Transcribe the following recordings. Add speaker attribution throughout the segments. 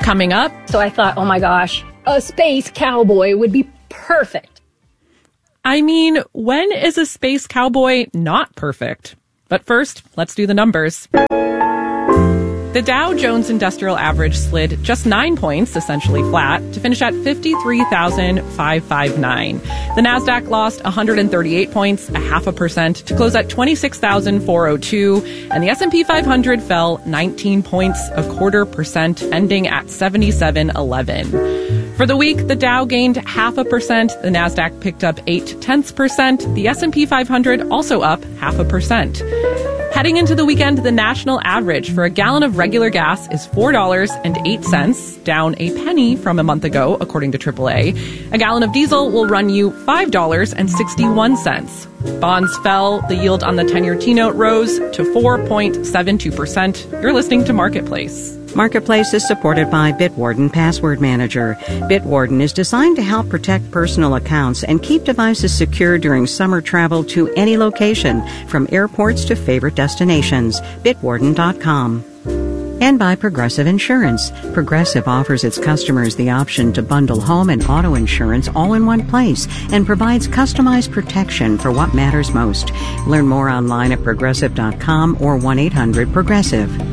Speaker 1: Coming up.
Speaker 2: So I thought, oh my gosh, a space cowboy would be perfect.
Speaker 1: I mean, when is a space cowboy not perfect? But first, let's do the numbers. The Dow Jones Industrial Average slid just 9 points, essentially flat, to finish at 53,559. The Nasdaq lost 138 points, 0.5%, to close at 26,402, and the S&P 500 fell 19 points, 0.25%, ending at 7711. For the week, the Dow gained 0.5%, the Nasdaq picked up 0.8%, the S&P 500 also up 0.5%. Heading into the weekend, the national average for a gallon of regular gas is $4.08, down a penny from a month ago, according to AAA. A gallon of diesel will run you $5.61. Bonds fell. The yield on the 10-year T-note rose to 4.72%. You're listening to Marketplace.
Speaker 3: Marketplace is supported by Bitwarden Password Manager. Bitwarden is designed to help protect personal accounts and keep devices secure during summer travel to any location, from airports to favorite destinations. Bitwarden.com. And by Progressive Insurance. Progressive offers its customers the option to bundle home and auto insurance all in one place and provides customized protection for what matters most. Learn more online at Progressive.com or 1-800-PROGRESSIVE.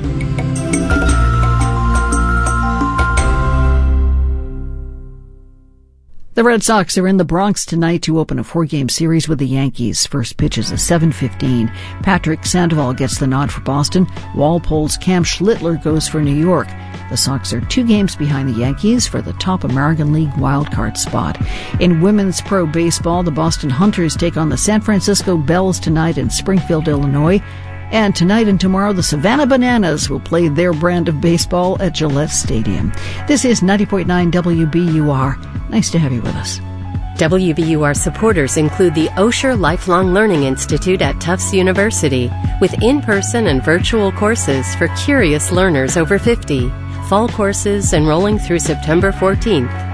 Speaker 4: The Red Sox are in the Bronx tonight to open a 4-game series with the Yankees. First pitch is at 7:15. Patrick Sandoval gets the nod for Boston. Walpole's Cam Schlittler goes for New York. The Sox are 2 games behind the Yankees for the top American League wildcard spot. In women's pro baseball, the Boston Hunters take on the San Francisco Bells tonight in Springfield, Illinois. And tonight and tomorrow, the Savannah Bananas will play their brand of baseball at Gillette Stadium. This is 90.9 WBUR. Nice to have you with us.
Speaker 5: WBUR supporters include the Osher Lifelong Learning Institute at Tufts University, with in-person and virtual courses for curious learners over 50. Fall courses enrolling through September 14th.